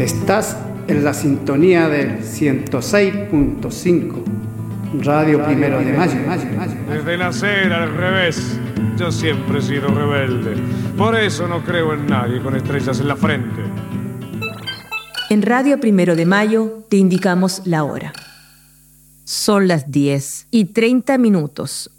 Estás en la sintonía del 106.5, Radio Primero de Mayo. Desde nacer al revés, yo siempre he sido rebelde. Por eso no creo en nadie con estrellas en la frente. En Radio Primero de Mayo te indicamos la hora. Son las 10:30,